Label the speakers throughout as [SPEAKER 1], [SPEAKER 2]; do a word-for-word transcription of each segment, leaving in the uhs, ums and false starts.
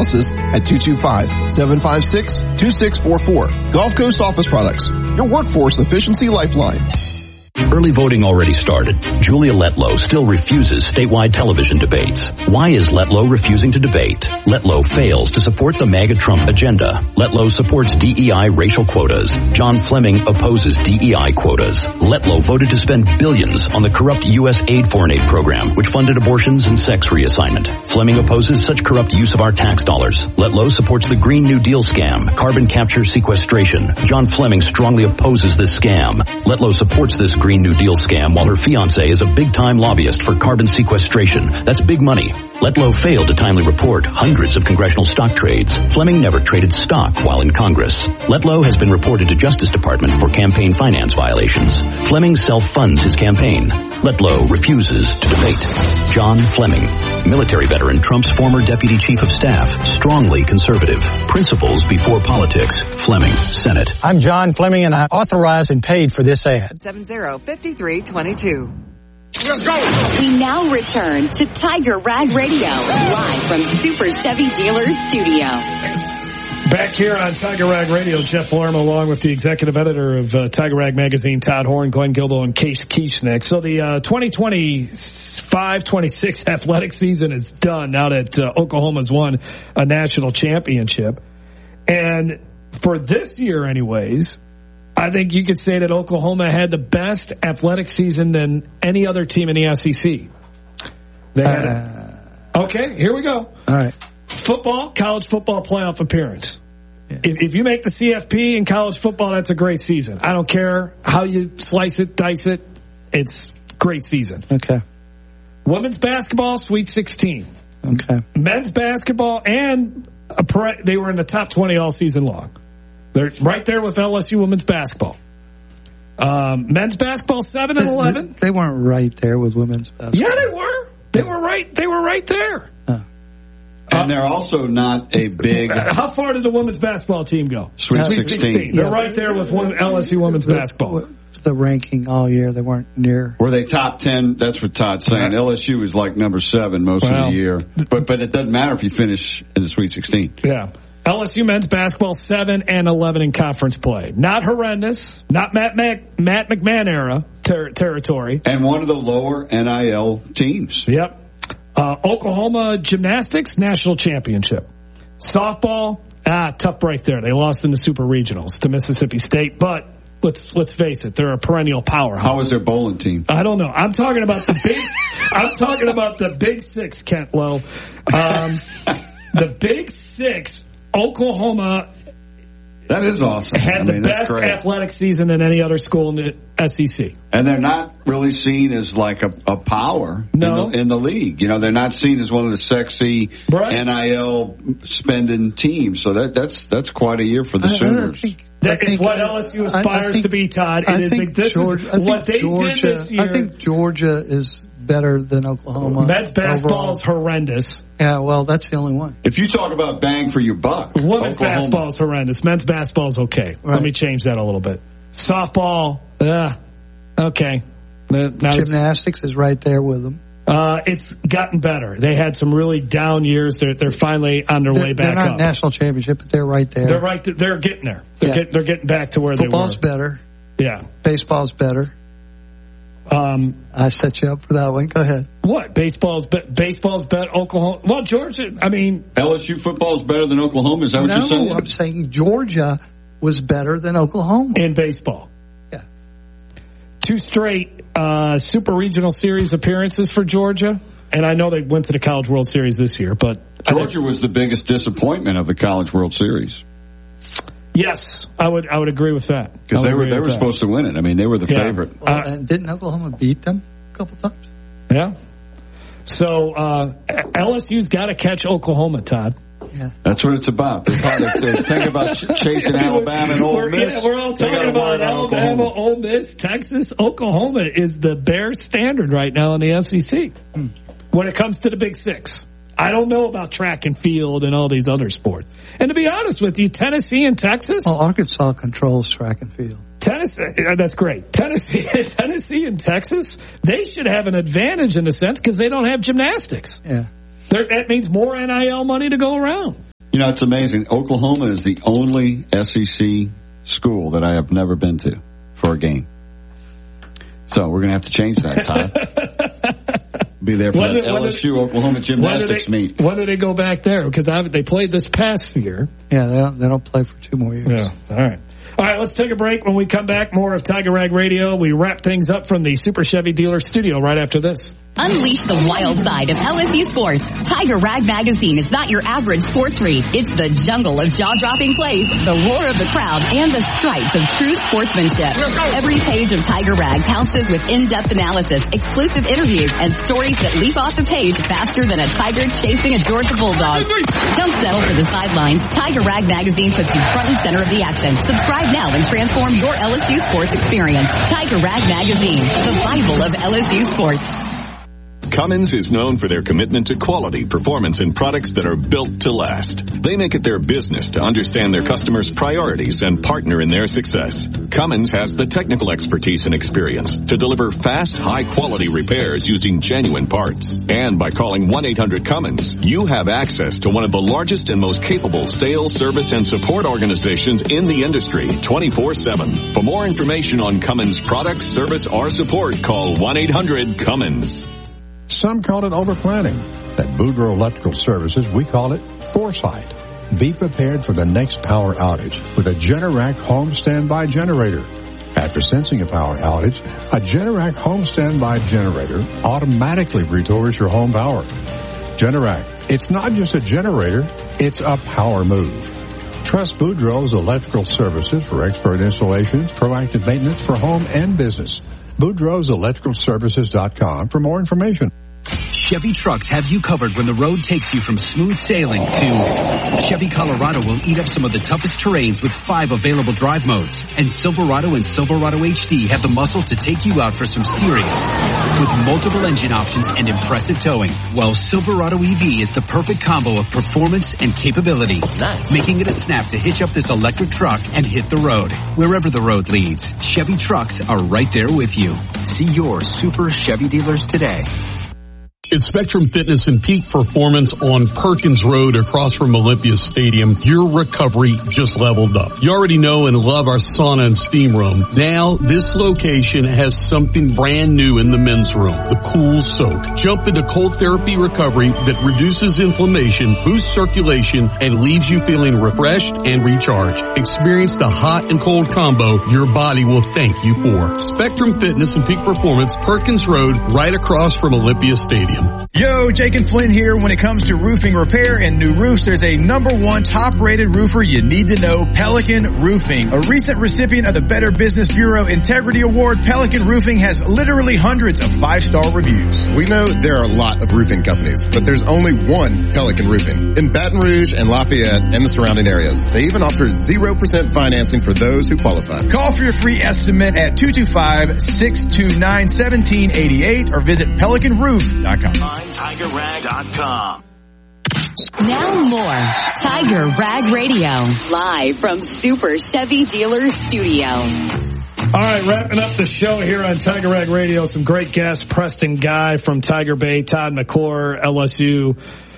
[SPEAKER 1] at two two five, seven five six, two six four four. Gulf Coast Office Products, your workforce efficiency lifeline.
[SPEAKER 2] Early voting already started. Julia Letlow still refuses statewide television debates. Why is Letlow refusing to debate? Letlow fails to support the MAGA Trump agenda. Letlow supports D E I racial quotas. John Fleming opposes D E I quotas. Letlow voted to spend billions on the corrupt U S aid foreign aid program, which funded abortions and sex reassignment. Fleming opposes such corrupt use of our tax dollars. Letlow supports the Green New Deal scam, carbon capture sequestration. John Fleming strongly opposes this scam. Letlow supports this Green New Deal scam while her fiancé is a big-time lobbyist for carbon sequestration. That's big money. Letlow failed to timely report hundreds of congressional stock trades. Fleming never traded stock while in Congress. Letlow has been reported to Justice Department for campaign finance violations. Fleming self-funds his campaign. Letlow refuses to debate. John Fleming, military veteran, Trump's former deputy chief of staff, strongly conservative. Principles before politics. Fleming, Senate.
[SPEAKER 3] I'm John Fleming, and I authorized and paid for this ad.
[SPEAKER 4] seven zero, five three two two.
[SPEAKER 5] Let's go. We now return to Tiger Rag Radio, live from Super Chevy Dealers Studio.
[SPEAKER 6] Back here on Tiger Rag Radio, Jeff Palermo, along with the executive editor of uh, Tiger Rag Magazine, Todd Horn, Glenn Gilbo, and Case Kieschnick. So the uh, twenty twenty-five twenty-six athletic season is done now that uh, Oklahoma's won a national championship. And for this year anyways, I think you could say that Oklahoma had the best athletic season than any other team in the S E C. They had uh, okay, here we go.
[SPEAKER 3] All right.
[SPEAKER 6] Football, college football playoff appearance. Yeah. If, if you make the C F P in college football, that's a great season. I don't care how you slice it, dice it. It's great season.
[SPEAKER 3] Okay.
[SPEAKER 6] Women's basketball, Sweet sixteen.
[SPEAKER 3] Okay.
[SPEAKER 6] Men's basketball, and a, they were in the top twenty all season long. They're right there with L S U women's basketball. Um, men's basketball, seven and eleven.
[SPEAKER 3] They weren't right there with women's basketball.
[SPEAKER 6] Yeah, they were. They were right. They were right there.
[SPEAKER 3] Huh.
[SPEAKER 7] And they're also not a big...
[SPEAKER 6] How far did the women's basketball team go?
[SPEAKER 7] Sweet sixteen.
[SPEAKER 6] sixteen. They're yeah. right there with one L S U women's basketball.
[SPEAKER 3] The ranking all year, they weren't near.
[SPEAKER 7] Were they top ten? That's what Todd's saying. L S U was like number seven most well, of the year. But but it doesn't matter if you finish in the Sweet sixteen.
[SPEAKER 6] Yeah. L S U men's basketball, seven and eleven in conference play. Not horrendous. Not Matt, Mac, Matt McMahon era ter- territory.
[SPEAKER 7] And one of the lower N I L teams.
[SPEAKER 6] Yep. Uh, Oklahoma gymnastics, national championship. Softball, ah, tough break there. They lost in the super regionals to Mississippi State, but let's let's face it, they're a perennial powerhouse.
[SPEAKER 7] How was their bowling team?
[SPEAKER 6] I don't know. I'm talking about the big. I'm talking about the Big Six, Kent Lowe. Um, the Big Six, Oklahoma.
[SPEAKER 7] That is awesome.
[SPEAKER 6] Had
[SPEAKER 7] I
[SPEAKER 6] the
[SPEAKER 7] mean,
[SPEAKER 6] best athletic season than any other school in the S E C.
[SPEAKER 7] And they're not really seen as like a, a power
[SPEAKER 6] no.
[SPEAKER 7] in, the, in the league. You know, they're not seen as one of the sexy
[SPEAKER 6] right.
[SPEAKER 7] N I L spending teams. So that that's that's quite a year for the I, Sooners.
[SPEAKER 6] I think, that is what L S U aspires I think, to be, Todd. It
[SPEAKER 3] I
[SPEAKER 6] is
[SPEAKER 3] think
[SPEAKER 6] this
[SPEAKER 3] Georgia,
[SPEAKER 6] is what they
[SPEAKER 3] Georgia,
[SPEAKER 6] did this year.
[SPEAKER 3] I think Georgia is better than Oklahoma.
[SPEAKER 6] Men's basketball is horrendous.
[SPEAKER 3] Yeah, well, that's the only one.
[SPEAKER 7] If you talk about bang for your buck,
[SPEAKER 6] women's basketball is horrendous. Men's basketball is okay. Right. Let me change that a little bit. Softball, uh, okay. Now
[SPEAKER 3] Gymnastics is right there with them.
[SPEAKER 6] Uh, it's gotten better. They had some really down years. They're they're finally on their
[SPEAKER 3] they're,
[SPEAKER 6] way back up.
[SPEAKER 3] They're not
[SPEAKER 6] up.
[SPEAKER 3] national championship, but they're right there.
[SPEAKER 6] They're right. Th- they're getting there. They're,
[SPEAKER 3] yeah.
[SPEAKER 6] get, they're getting back to where
[SPEAKER 3] Football's
[SPEAKER 6] they were.
[SPEAKER 3] Football's better.
[SPEAKER 6] Yeah.
[SPEAKER 3] Baseball's better.
[SPEAKER 6] Um,
[SPEAKER 3] I set you up for that one. Go ahead.
[SPEAKER 6] What? Baseball's be- baseball's better. Oklahoma. Well, Georgia. I mean,
[SPEAKER 7] L S U football is better than Oklahoma. Is that what
[SPEAKER 3] no,
[SPEAKER 7] you're saying?
[SPEAKER 3] No, I'm saying Georgia was better than Oklahoma
[SPEAKER 6] in baseball.
[SPEAKER 3] Yeah.
[SPEAKER 6] Two straight uh, Super Regional Series appearances for Georgia, and I know they went to the College World Series this year, but
[SPEAKER 7] Georgia was the biggest disappointment of the College World Series.
[SPEAKER 6] Yes, I would. I would agree with that
[SPEAKER 7] because they were they were that. supposed to win it. I mean, they were the
[SPEAKER 6] yeah.
[SPEAKER 7] favorite.
[SPEAKER 3] Well, and didn't Oklahoma beat them a couple times?
[SPEAKER 6] Yeah. So uh, L S U's got to catch Oklahoma, Todd.
[SPEAKER 3] Yeah,
[SPEAKER 7] that's what it's about. They're, they're thinking about chasing Alabama and Ole
[SPEAKER 6] we're,
[SPEAKER 7] Miss.
[SPEAKER 6] Yeah, we're all talking about Alabama, Ole Miss, Texas. Oklahoma is the bare standard right now in the S E C hmm. when it comes to the Big Six. I don't know about track and field and all these other sports. And to be honest with you, Tennessee and Texas.
[SPEAKER 3] Well, Arkansas controls track and field.
[SPEAKER 6] Tennessee, that's great. Tennessee, Tennessee and Texas, they should have an advantage in a sense because they don't have gymnastics.
[SPEAKER 3] Yeah.
[SPEAKER 6] They're, that means more N I L money to go around.
[SPEAKER 7] You know, it's amazing. Oklahoma is the only S E C school that I have never been to for a game. So we're going to have to change that, Todd. Be there for when that did, L S U did, Oklahoma gymnastics
[SPEAKER 6] when they,
[SPEAKER 7] meet.
[SPEAKER 6] When do they go back there? Because they played this past year.
[SPEAKER 3] Yeah, they don't, they don't play for two more years.
[SPEAKER 6] Yeah, all right. All right, let's take a break. When we come back, more of Tiger Rag Radio. We wrap things up from the Super Chevy Dealer Studio right after this.
[SPEAKER 5] Unleash the wild side of L S U sports. Tiger Rag Magazine is not your average sports read. It's the jungle of jaw-dropping plays, the roar of the crowd, and the stripes of true sportsmanship. Every page of Tiger Rag pounces with in-depth analysis, exclusive interviews, and stories that leap off the page faster than a tiger chasing a Georgia bulldog. Don't settle for the sidelines. Tiger Rag Magazine puts you front and center of the action. Subscribe now and transform your L S U sports experience. Tiger Rag Magazine, the Bible of L S U sports.
[SPEAKER 8] Cummins is known for their commitment to quality, performance, and products that are built to last. They make it their business to understand their customers' priorities and partner in their success. Cummins has the technical expertise and experience to deliver fast, high-quality repairs using genuine parts. And by calling one eight hundred Cummins, you have access to one of the largest and most capable sales, service, and support organizations in the industry, twenty-four seven. For more information on Cummins products, service, or support, call one eight hundred Cummins.
[SPEAKER 9] Some call it overplanning. At Boudreaux Electrical Services, we call it foresight. Be prepared for the next power outage with a Generac home standby generator. After sensing a power outage, a Generac home standby generator automatically restores your home power. Generac, it's not just a generator, it's a power move. Trust Boudreaux's Electrical Services for expert installations, proactive maintenance for home and business. Boudreaux's Electrical Services dot com for more information.
[SPEAKER 10] Chevy trucks have you covered when the road takes you from smooth sailing to Chevy Colorado will eat up some of the toughest terrains with five available drive modes. And Silverado and Silverado H D have the muscle to take you out for some serious with multiple engine options and impressive towing. While Silverado E V is the perfect combo of performance and capability, nice. Making it a snap to hitch up this electric truck and hit the road. Wherever the road leads, Chevy trucks are right there with you. See your Super Chevy dealers today.
[SPEAKER 11] It's Spectrum Fitness and Peak Performance on Perkins Road across from Olympia Stadium. Your recovery just leveled up. You already know and love our sauna and steam room. Now, this location has something brand new in the men's room, the Cool Soak. Jump into cold therapy recovery that reduces inflammation, boosts circulation, and leaves you feeling refreshed and recharged. Experience the hot and cold combo your body will thank you for. Spectrum Fitness and Peak Performance, Perkins Road, right across from Olympia Stadium.
[SPEAKER 12] Yo, Jake and Flynn here. When it comes to roofing repair and new roofs, there's a number one top-rated roofer you need to know, Pelican Roofing. A recent recipient of the Better Business Bureau Integrity Award, Pelican Roofing has literally hundreds of five-star reviews.
[SPEAKER 13] We know there are a lot of roofing companies, but there's only one Pelican Roofing in Baton Rouge and Lafayette and the surrounding areas. They even offer zero percent financing for those who qualify.
[SPEAKER 12] Call for your free estimate at two two five, six two nine, one seven eight eight or visit pelican roof dot com.
[SPEAKER 14] Tiger Rag dot com.
[SPEAKER 5] Now more Tiger Rag Radio, live from Super Chevy Dealer Studio.
[SPEAKER 6] All right, wrapping up the show here on Tiger Rag Radio. Some great guests. Preston Guy from Tiger Bay, Todd McClure, L S U,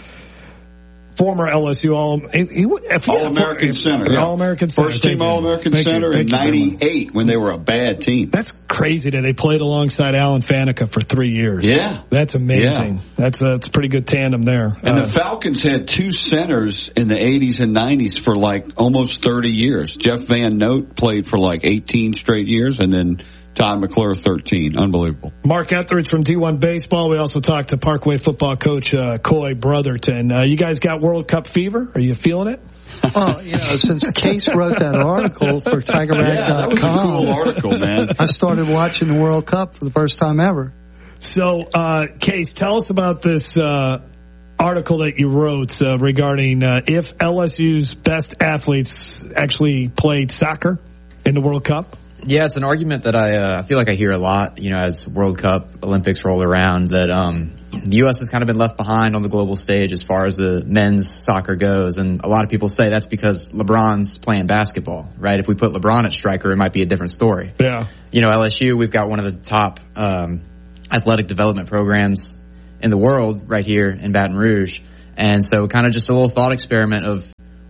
[SPEAKER 6] former L S U All he, he,
[SPEAKER 7] All-American Center.
[SPEAKER 6] Yeah. All-American Center.
[SPEAKER 7] First team All-American Center in ninety-eight when they were a bad team.
[SPEAKER 6] That's crazy that they played alongside Alan Faneca for three years.
[SPEAKER 7] Yeah.
[SPEAKER 6] That's amazing. Yeah. That's a, that's a pretty good tandem there.
[SPEAKER 7] And
[SPEAKER 6] uh,
[SPEAKER 7] the Falcons had two centers in the eighties and nineties for like almost thirty years. Jeff Van Note played for like eighteen straight years, and then Todd McClure, thirteen. Unbelievable.
[SPEAKER 6] Mark Etheridge from D one Baseball. We also talked to Parkway football coach uh, Coy Brotherton. Uh, you guys got World Cup fever? Are you feeling it?
[SPEAKER 3] Well, you know, since Case wrote that article for Tiger Rag dot com,
[SPEAKER 7] yeah, that was a cool article, man.
[SPEAKER 3] I started watching the World Cup for the first time ever.
[SPEAKER 6] So, uh, Case, tell us about this uh, article that you wrote uh, regarding uh, if L S U's best athletes actually played soccer in the World Cup.
[SPEAKER 15] Yeah, it's an argument that I uh, I feel like I hear a lot, you know, as World Cup, Olympics roll around, that um, the U S has kind of been left behind on the global stage as far as the men's soccer goes. And a lot of people say that's because LeBron's playing basketball, right? If we put LeBron at striker, it might be a different story.
[SPEAKER 6] Yeah.
[SPEAKER 15] You know, L S U, we've got one of the top um, athletic development programs in the world right here in Baton Rouge. And so kind of just a little thought experiment of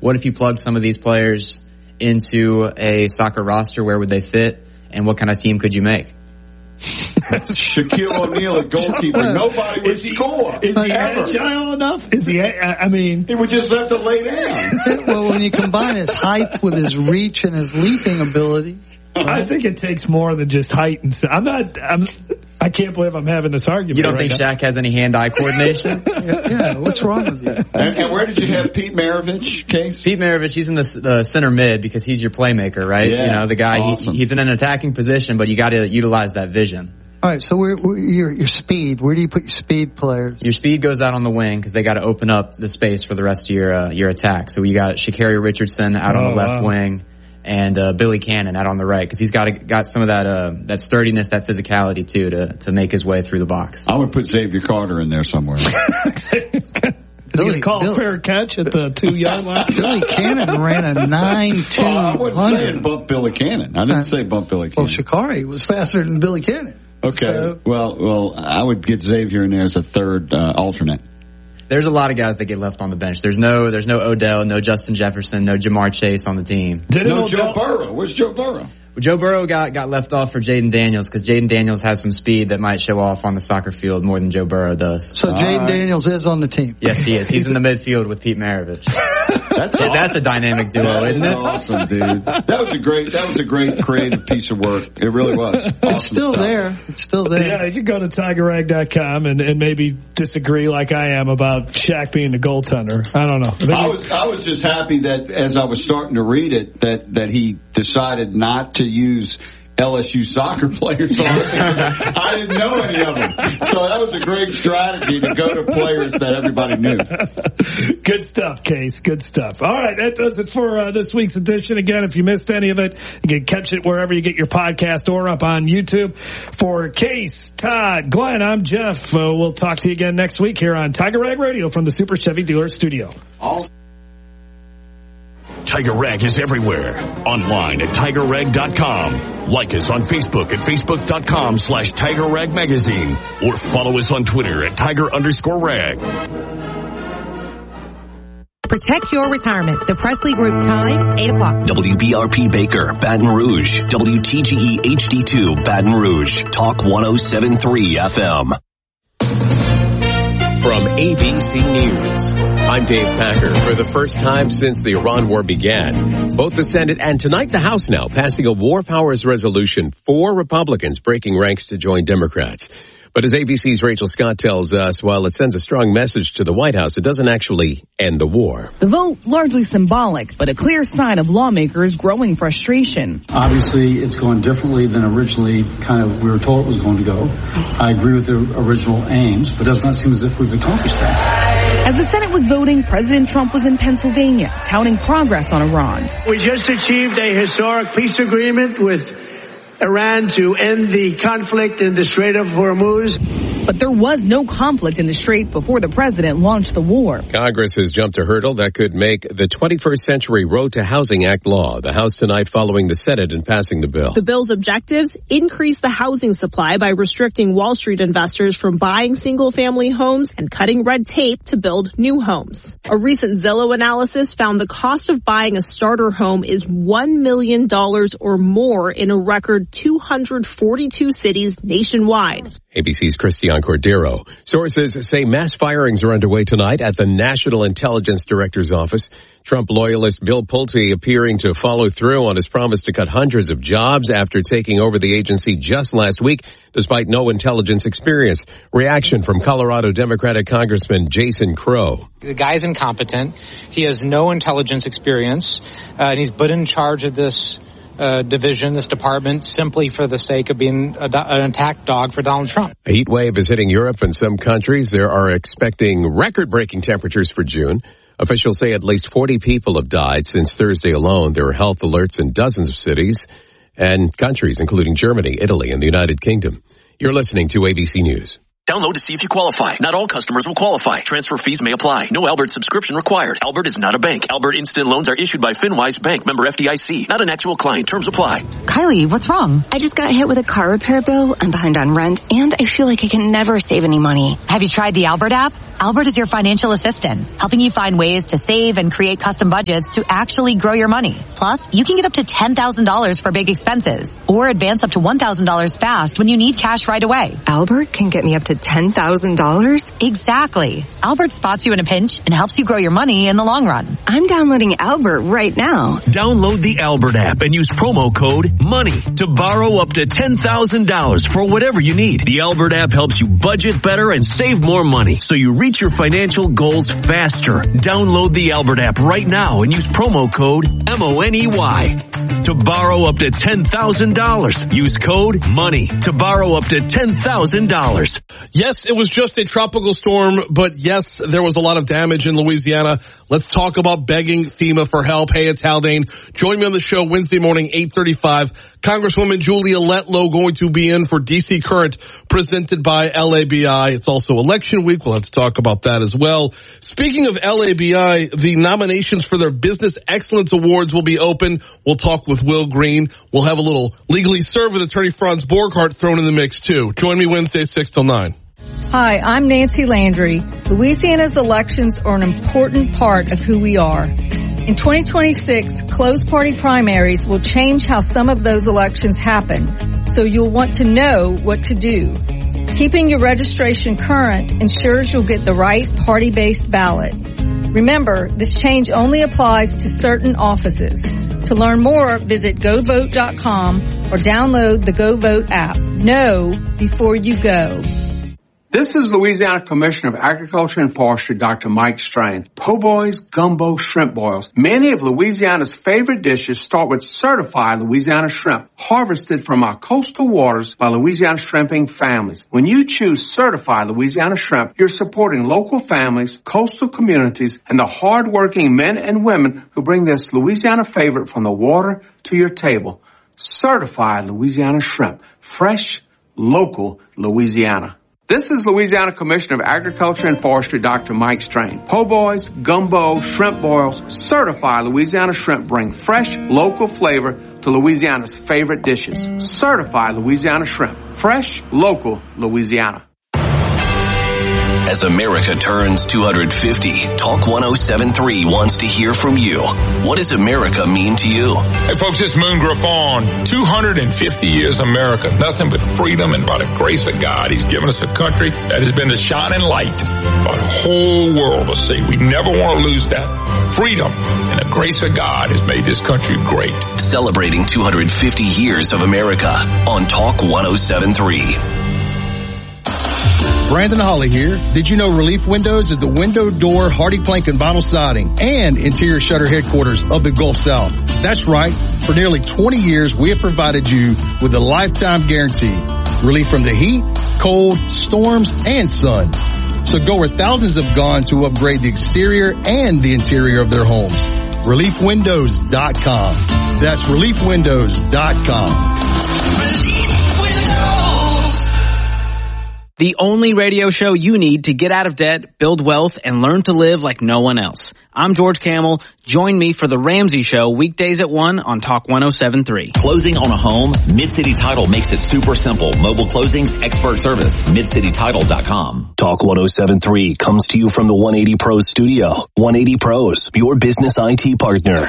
[SPEAKER 15] what if you plugged some of these players into a soccer roster? Where would they fit? And what kind of team could you make?
[SPEAKER 7] Shaquille O'Neal, a goalkeeper. Nobody would
[SPEAKER 6] is he,
[SPEAKER 7] score.
[SPEAKER 6] Is he
[SPEAKER 7] ever.
[SPEAKER 6] agile enough? Is he? I mean,
[SPEAKER 7] he would just have to lay down.
[SPEAKER 3] Well, when you combine his height with his reach and his leaping ability,
[SPEAKER 6] right? I think it takes more than just height and stuff. I'm not. I'm. I can't believe I'm having this argument.
[SPEAKER 15] You don't
[SPEAKER 6] right
[SPEAKER 15] think
[SPEAKER 6] now.
[SPEAKER 15] Shaq has any hand-eye coordination?
[SPEAKER 3] yeah, yeah, what's wrong with you?
[SPEAKER 7] And, and where did you have Pete Maravich, Case?
[SPEAKER 15] Pete Maravich, he's in the, the center mid because he's your playmaker, right?
[SPEAKER 7] Yeah,
[SPEAKER 15] you know, the guy,
[SPEAKER 7] awesome.
[SPEAKER 15] he, he's in an attacking position, but you got to utilize that vision.
[SPEAKER 3] All right, so where, where your your speed? Where do you put your speed players?
[SPEAKER 15] Your speed goes out on the wing because they got to open up the space for the rest of your uh, your attack. So you got Sha'Carri Richardson out on
[SPEAKER 6] oh,
[SPEAKER 15] the left
[SPEAKER 6] wow.
[SPEAKER 15] wing, and uh, Billy Cannon out on the right because he's got got some of that uh, that sturdiness, that physicality too to to make his way through the box.
[SPEAKER 7] I would put Xavier Carter in there somewhere.
[SPEAKER 6] Is he going to call a fair catch at the two-yard line?
[SPEAKER 3] Billy Cannon ran a nine two
[SPEAKER 7] Well, I wasn't saying
[SPEAKER 3] hundred.
[SPEAKER 7] bump Billy Cannon. I didn't say bump Billy
[SPEAKER 3] Well,
[SPEAKER 7] Cannon.
[SPEAKER 3] Sha'Carri was faster than Billy Cannon.
[SPEAKER 7] Okay.
[SPEAKER 3] So-
[SPEAKER 7] well, well, I would get Xavier in there as a third uh, alternate.
[SPEAKER 15] There's a lot of guys that get left on the bench. There's no there's no Odell, no Justin Jefferson, no Jamar Chase on the team.
[SPEAKER 6] Didn't
[SPEAKER 7] No,
[SPEAKER 6] Odell-
[SPEAKER 7] Joe Burrow. Where's Joe Burrow?
[SPEAKER 15] Joe Burrow got, got left off for Jaden Daniels because Jaden Daniels has some speed that might show off on the soccer field more than Joe Burrow does.
[SPEAKER 3] So Jaden
[SPEAKER 7] right.
[SPEAKER 3] Daniels is on the team.
[SPEAKER 15] Yes, he is. He's in the midfield with Pete Maravich.
[SPEAKER 7] That's
[SPEAKER 15] awesome. That's a dynamic duo,
[SPEAKER 7] That
[SPEAKER 15] isn't
[SPEAKER 7] is
[SPEAKER 15] it?
[SPEAKER 7] awesome, dude. That was a great. That was a great creative piece of work. It really was. Awesome
[SPEAKER 3] It's still
[SPEAKER 7] stuff.
[SPEAKER 3] there. It's still there.
[SPEAKER 6] Yeah, you can go to tiger rag dot com and, and maybe disagree like I am about Shaq being the goaltender. I don't know.
[SPEAKER 7] I was I was just happy that as I was starting to read it that that he decided not to use L S U soccer players on it. I didn't know any of them. So that was a great strategy to go to players that everybody knew.
[SPEAKER 6] Good stuff, Case. Good stuff. All right, that does it for uh, this week's edition. Again, if you missed any of it, you can catch it wherever you get your podcast or up on YouTube. For Case, Todd, Glenn, I'm Jeff. Uh, we'll talk to you again next week here on Tiger Rag Radio from the Super Chevy Dealer Studio.
[SPEAKER 7] All
[SPEAKER 16] Tiger Rag is everywhere. Online at tiger rag dot com. Like us on Facebook at facebook dot com slash Tiger Rag Magazine. Or follow us on Twitter at Tiger underscore rag.
[SPEAKER 17] Protect your retirement. The Presley Group time, eight o'clock.
[SPEAKER 18] W B R P Baker, Baton Rouge. W T G E H D two, Baton Rouge. Talk one oh seven point three F M.
[SPEAKER 19] From A B C News, I'm Dave Packer. For the first time since the Iran war began, both the Senate and tonight the House now passing a war powers resolution. Four Republicans breaking ranks to join Democrats. But as A B C's Rachel Scott tells us, while it sends a strong message to the White House, it doesn't actually end the war.
[SPEAKER 20] The vote largely symbolic, but a clear sign of lawmakers' growing frustration.
[SPEAKER 21] Obviously, it's going differently than originally kind of we were told it was going to go. I agree with the original aims, but it does not seem as if we've accomplished that.
[SPEAKER 20] As the Senate was voting, President Trump was in Pennsylvania, touting progress on Iran.
[SPEAKER 22] We just achieved a historic peace agreement with Iran to end the conflict in the Strait of Hormuz.
[SPEAKER 20] But there was no conflict in the Strait before the president launched the war.
[SPEAKER 19] Congress has jumped a hurdle that could make the twenty-first Century Road to Housing Act law. The House tonight following the Senate in passing the bill.
[SPEAKER 23] The bill's objectives: increase the housing supply by restricting Wall Street investors from buying single-family homes and cutting red tape to build new homes. A recent Zillow analysis found the cost of buying a starter home is one million dollars or more in a record two hundred forty-two cities nationwide.
[SPEAKER 19] A B C's Christian Cordero. Sources say mass firings are underway tonight at the National Intelligence Director's office. Trump loyalist Bill Pulte appearing to follow through on his promise to cut hundreds of jobs after taking over the agency just last week, despite no intelligence experience. Reaction from Colorado Democratic Congressman Jason Crow.
[SPEAKER 24] The guy's incompetent. He has no intelligence experience, uh, and he's put in charge of this Uh, division, this department, simply for the sake of being a, an attack dog for Donald Trump.
[SPEAKER 19] A heat wave is hitting Europe and some countries. There are expecting record-breaking temperatures for June. Officials say at least forty people have died since Thursday alone. There are health alerts in dozens of cities and countries, including Germany, Italy, and the United Kingdom. You're listening to A B C News.
[SPEAKER 18] Download to see if you qualify. Not all customers will qualify. Transfer fees may apply. No Albert subscription required. Albert is not a bank. Albert Instant Loans are issued by FinWise Bank, member F D I C. Not an actual client. Terms apply.
[SPEAKER 25] Kylie, what's wrong? I just got hit with a car repair bill. I'm behind on rent, and I feel like I can never save any money.
[SPEAKER 17] Have you tried the Albert app?
[SPEAKER 25] Albert is your financial assistant, helping you find ways to save and create custom budgets to actually grow your money. Plus, you can get up to ten thousand dollars for big expenses or advance up to one thousand dollars fast when you need cash right away.
[SPEAKER 1] Albert can get me up to ten thousand dollars?
[SPEAKER 25] Exactly. Albert spots you in a pinch and helps you grow your money in the long run.
[SPEAKER 1] I'm downloading Albert right now.
[SPEAKER 18] Download the Albert app and use promo code MONEY to borrow up to ten thousand dollars for whatever you need. The Albert app helps you budget better and save more money so you reach your financial goals faster. Download the Albert app right now and use promo code M O N E Y to borrow up to ten thousand dollars. Use code MONEY to borrow up to ten thousand dollars.
[SPEAKER 11] Yes, it was just a tropical storm, but yes, there was a lot of damage in Louisiana. Let's talk about begging FEMA for help. Hey, it's Haldane. Join me on the show Wednesday morning, eight thirty-five. Congresswoman Julia Letlow going to be in for D C Current, presented by L A B I. It's also election week. We'll have to talk about that as well. Speaking of L A B I, the nominations for their Business Excellence Awards will be open. We'll talk with Will Green. We'll have a little Legally Served with attorney Franz Borghardt thrown in the mix too. Join me Wednesday, six till nine.
[SPEAKER 2] Hi, I'm Nancy Landry. Louisiana's elections are an important part of who we are. In twenty twenty-six, closed party primaries will change how some of those elections happen, so you'll want to know what to do. Keeping your registration current ensures you'll get the right party-based ballot. Remember, this change only applies to certain offices. To learn more, visit go vote dot com or download the GoVote app. Know before you go.
[SPEAKER 4] This is Louisiana Commissioner of Agriculture and Forestry, Doctor Mike Strain. Po' boys, gumbo, shrimp boils. Many of Louisiana's favorite dishes start with certified Louisiana shrimp, harvested from our coastal waters by Louisiana shrimping families. When you choose certified Louisiana shrimp, you're supporting local families, coastal communities, and the hard-working men and women who bring this Louisiana favorite from the water to your table. Certified Louisiana shrimp. Fresh, local Louisiana. This is Louisiana Commissioner of Agriculture and Forestry, Doctor Mike Strain. Po' boys, gumbo, shrimp boils, certified Louisiana shrimp bring fresh, local flavor to Louisiana's favorite dishes. Certified Louisiana shrimp. Fresh, local Louisiana.
[SPEAKER 18] As America turns two hundred fifty, Talk one oh seven point three wants to hear from you. What does America mean to you?
[SPEAKER 8] Hey folks, it's Moon Griffon. two hundred fifty years America, nothing but freedom, and by the grace of God, He's given us a country that has been the shining light for the whole world to see. We never want to lose that. Freedom and the grace of God has made this country great.
[SPEAKER 18] Celebrating two hundred fifty years of America on Talk one oh seven point three.
[SPEAKER 9] Brandon Holly here. Did you know Relief Windows is the window, door, hardy plank, and vinyl siding and interior shutter headquarters of the Gulf South? That's right. For nearly twenty years, we have provided you with a lifetime guarantee. Relief from the heat, cold, storms, and sun. So go where thousands have gone to upgrade the exterior and the interior of their homes. relief windows dot com. That's relief windows dot com.
[SPEAKER 26] The only radio show you need to get out of debt, build wealth, and learn to live like no one else. I'm George Camel. Join me for The Ramsey Show weekdays at one on Talk one oh seven point three.
[SPEAKER 27] Closing on a home? Mid-City Title makes it super simple. Mobile closings, expert service. mid city title dot com.
[SPEAKER 18] Talk one oh seven point three comes to you from the one eighty Pros studio. one eighty Pros, your business I T partner.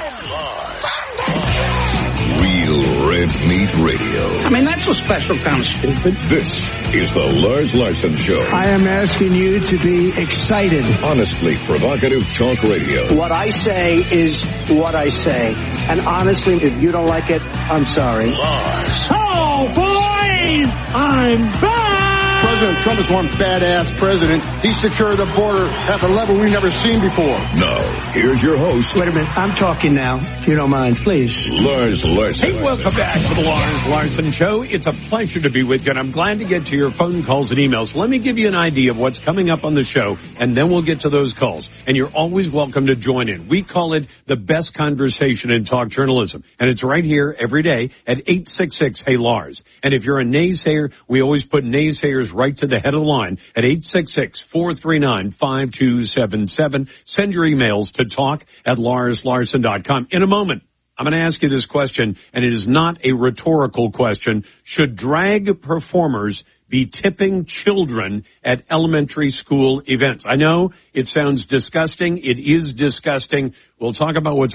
[SPEAKER 28] Real Red Meat Radio.
[SPEAKER 22] I mean, that's a special kind of stupid.
[SPEAKER 28] This is the Lars Larson Show.
[SPEAKER 22] I am asking you to be excited.
[SPEAKER 28] Honestly provocative talk radio.
[SPEAKER 22] What I say is what I say. And honestly, if you don't like it, I'm sorry.
[SPEAKER 28] Lars.
[SPEAKER 22] Oh, boys! I'm back!
[SPEAKER 29] President Trump is one badass president. He secured the border at a level we've never seen before.
[SPEAKER 28] Now, here's your host.
[SPEAKER 22] Wait a minute. I'm talking now, if you don't mind, please.
[SPEAKER 28] Lars Larson.
[SPEAKER 30] Hey, welcome back to the Lars Larson Show. It's a pleasure to be with you, and I'm glad to get to your phone calls and emails. Let me give you an idea of what's coming up on the show, and then we'll get to those calls. And you're always welcome to join in. We call it the best conversation in talk journalism, and it's right here every day at eight six six, hey Lars. And if you're a naysayer, we always put naysayers right to the head of the line at eight six six, four three nine, five two seven seven. Send your emails to talk at lars larson dot com. In a moment, I'm going to ask you this question, and it is not a rhetorical question. Should drag performers be tipping children at elementary school events. I know it sounds disgusting. It is disgusting. We'll talk about what's